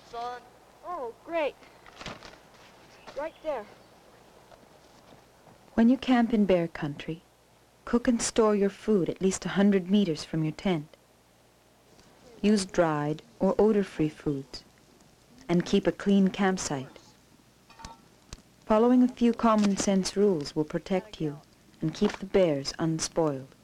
son. Oh, great. Right there. When you camp in bear country, cook and store your food at least 100 meters from your tent. Use dried or odor-free foods, and keep a clean campsite. Following a few common sense rules will protect you and keep the bears unspoiled.